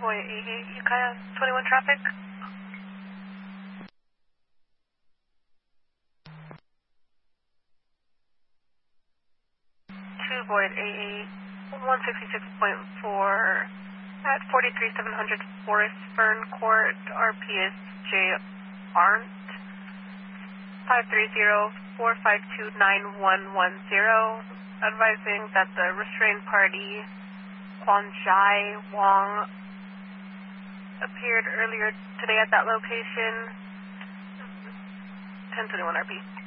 Void 88, Ukiah 21 traffic. 2 Void 88, 166.4 at 43700 Forest Fern Court, RP is J. Arndt, 530-452-9110, advising that the restrained party, Quan Jai Wong, appeared earlier today at that location, 1021 RP.